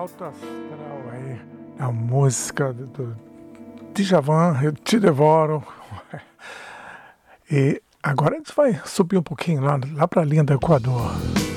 alto astral aí, a música do Djavan, Eu Te Devoro. E agora a gente vai subir um pouquinho lá para a linha do Equador.